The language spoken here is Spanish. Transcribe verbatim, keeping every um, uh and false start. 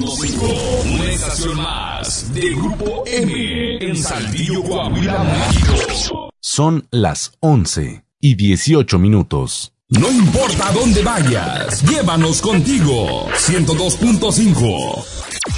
punto cinco, una estación más de Grupo M en Saltillo, Coahuila, México. Son las once y dieciocho minutos. No importa dónde vayas, llévanos contigo. ciento dos punto cinco.